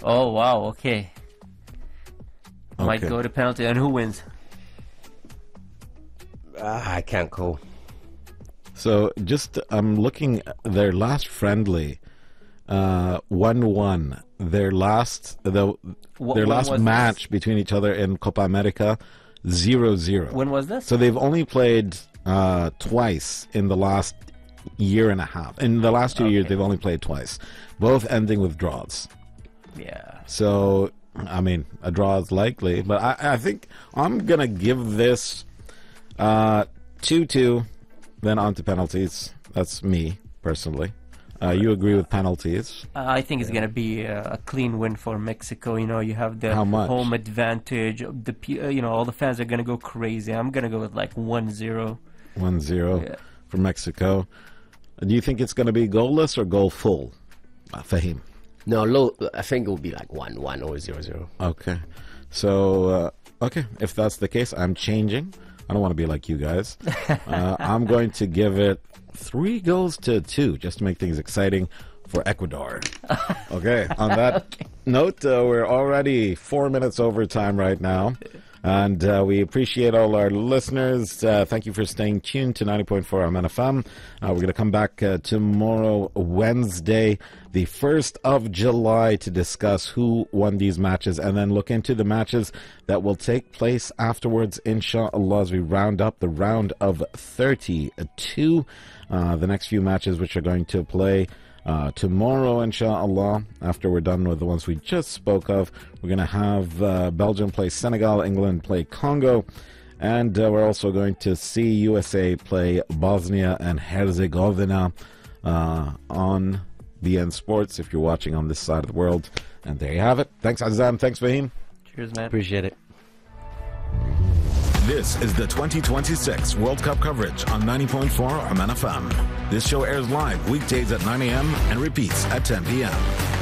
Oh, wow, okay. Might go to penalty. And who wins? I can't call. So I'm looking at their last friendly, 1-1. Their last match between each other in Copa America, 0-0. When was this? So they've only played twice in the last year and a half. In the last 2 years, they've only played twice, both ending with draws. Yeah. So, I mean, a draw is likely, but I think I'm going to give this 2-2, then on to penalties. That's me, personally. You agree with penalties? I think it's going to be a clean win for Mexico. You know, you have the home advantage. All the fans are going to go crazy. I'm going to go with like 1-0. 1-0 for Mexico. Do you think it's going to be goalless or goal full, Fahim? No, I think it will be like 1-1 or 0-0. Okay. So, if that's the case, I'm changing. I don't want to be like you guys. I'm going to give it 3-2, just to make things exciting for Ecuador. Okay, on that note, we're already 4 minutes over time right now. And we appreciate all our listeners. Thank you for staying tuned to 90.4 MNFM. We're going to come back tomorrow, Wednesday, the 1st of July, to discuss who won these matches and then look into the matches that will take place afterwards, inshallah, as we round up the round of 32. The next few matches which are going to play tomorrow, inshallah, after we're done with the ones we just spoke of. We're going to have Belgium play Senegal, England play Congo, and we're also going to see USA play Bosnia and Herzegovina on BN Sports, if you're watching on this side of the world. And there you have it. Thanks, Azam. Thanks, Fahim. Cheers, man. Appreciate it. This is the 2026 World Cup coverage on 90.4 MNFM. This show airs live weekdays at 9 a.m. and repeats at 10 p.m.